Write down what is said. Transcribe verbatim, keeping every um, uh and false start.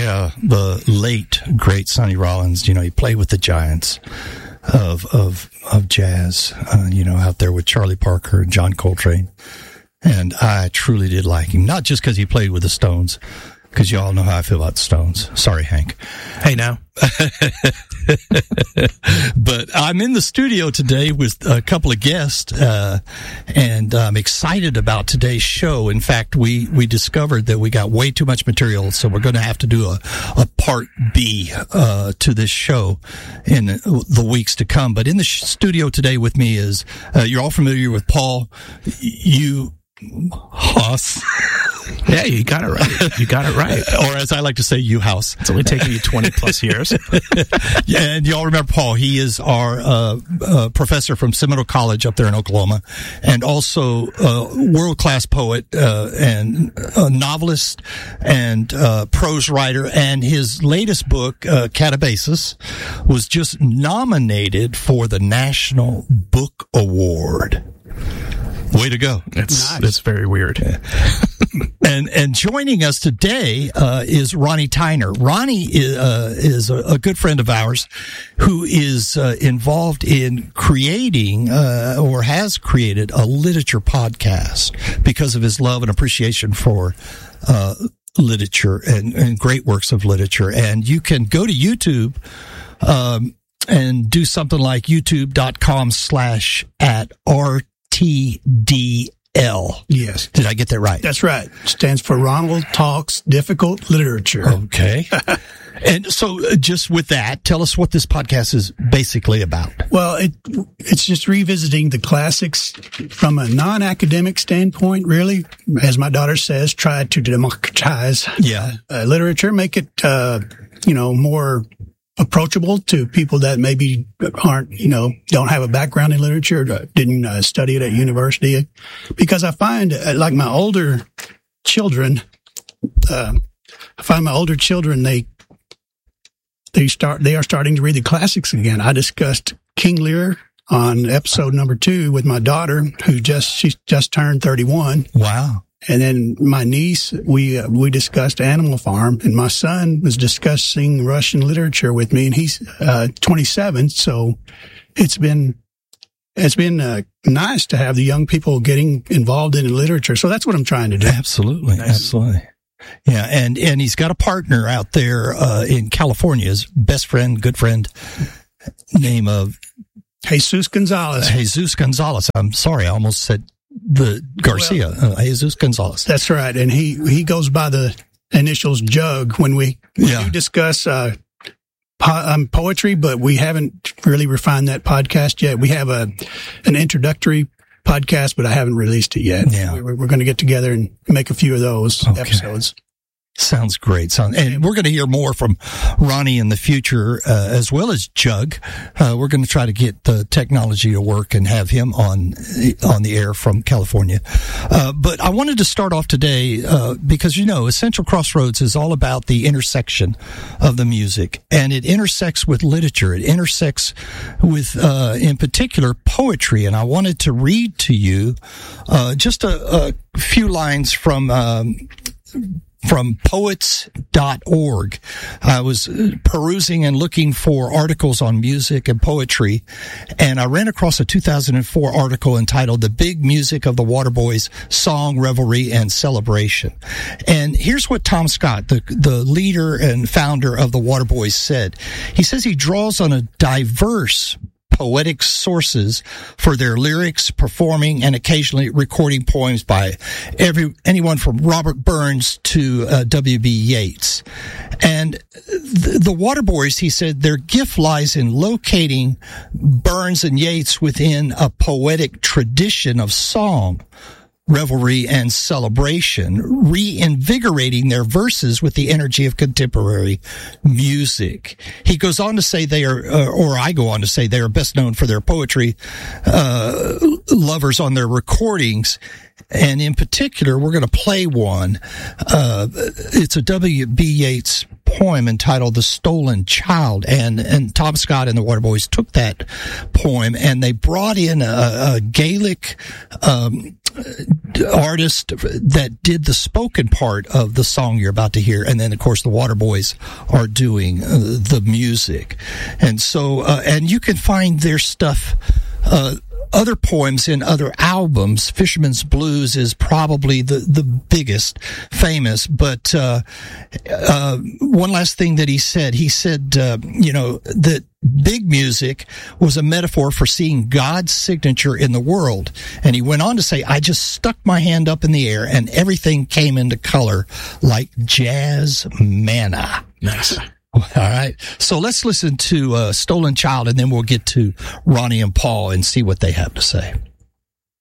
Yeah, the late, great Sonny Rollins, you know, he played with the giants of of of jazz, uh, you know, out there with Charlie Parker and John Coltrane. And I truly did like him, not just because he played with the Stones, because you all know how I feel about the Stones. Sorry, Hank. Hey, now. But I'm in the studio today with a couple of guests, uh, and I'm excited about today's show. In fact, we, we discovered that we got way too much material, so we're going to have to do a, a part B uh, to this show in the weeks to come. But in the studio today with me is, uh, you're all familiar with Paul You Haas. Yeah, you got it right. You got it right. Or as I like to say, you house. It's only taken you twenty plus years. Yeah, and y'all remember Paul. He is our uh, uh, professor from Seminole College up there in Oklahoma, and also a world-class poet uh, and a novelist and uh, prose writer. And his latest book, uh, Catabasis, was just nominated for the National Book Award. Way to go. It's, nice. It's very weird. And and joining us today uh, is Ronnie Tyner. Ronnie is, uh, is a, a good friend of ours who is uh, involved in creating uh, or has created a literature podcast because of his love and appreciation for uh, literature and, and great works of literature. And you can go to YouTube um, and do something like youtube.com slash at RT. T D L. Yes. Did I get that right? That's right. Stands for Ronald Talks Difficult Literature. Okay. And so uh, just with that, tell us what this podcast is basically about. Well, it it's just revisiting the classics from a non-academic standpoint, really. As my daughter says, try to democratize Yeah. uh, literature, make it, uh, you know, more approachable to people that maybe aren't, you know, don't have a background in literature, didn't uh, study it at university. Because I find, uh, like my older children, uh, I find my older children, they, they start, they are starting to read the classics again. I discussed King Lear on episode number two with my daughter, who just, she just turned thirty-one. Wow. And then my niece, we uh, we discussed Animal Farm, and my son was discussing Russian literature with me, and he's uh, twenty-seven. So it's been it's been uh, nice to have the young people getting involved in literature. So that's what I'm trying to do. Absolutely, Nice. absolutely. Yeah, and and he's got a partner out there uh, in California, his best friend, good friend, name of Jesus Gonzalez. Jesus Gonzalez. I'm sorry, I almost said the Garcia, well, uh, Jesus Gonzalez. That's right, and he he goes by the initials Jug when we, we Yeah. do discuss uh, po- um, poetry, but we haven't really refined that podcast yet. We have a an introductory podcast, but I haven't released it yet. Yeah. We're, we're going to get together and make a few of those Okay. episodes. Sounds great. Sound, and we're going to hear more from Ronnie in the future, uh, as well as Jug. Uh, we're going to try to get the technology to work and have him on on the air from California. Uh, but I wanted to start off today uh, because, you know, Essential Crossroads is all about the intersection of the music, and it intersects with literature. It intersects with, uh, in particular, poetry. And I wanted to read to you uh, just a, a few lines from um, from poets dot org. I was perusing and looking for articles on music and poetry, and I ran across a two thousand four article entitled The Big Music of the Waterboys, Song, Revelry, and Celebration. And here's what Tom Scott, the, the leader and founder of the Waterboys, said. He says he draws on a diverse poetic sources for their lyrics, performing, and occasionally recording poems by every anyone from Robert Burns to uh, W B Yeats. And the, the Waterboys, he said, their gift lies in locating Burns and Yeats within a poetic tradition of song, revelry, and celebration, reinvigorating their verses with the energy of contemporary music. He goes on to say they are, uh, or I go on to say they are best known for their poetry uh, lovers on their recordings. And in particular, we're going to play one. Uh, it's a W B Yeats poem entitled The Stolen Child. And, and Tom Scott and the Waterboys took that poem and they brought in a, a Gaelic, um, artist that did the spoken part of the song you're about to hear, and then of course the Waterboys are doing uh, the music. And so uh, and you can find their stuff, uh other poems in other albums. Fisherman's Blues is probably the, the biggest famous, but, uh, uh, one last thing that he said, he said, uh, you know, that big music was a metaphor for seeing God's signature in the world. And he went on to say, I just stuck my hand up in the air and everything came into color like jazz manna. Nice. All right. So let's listen to uh, Stolen Child, and then we'll get to Ronnie and Paul and see what they have to say.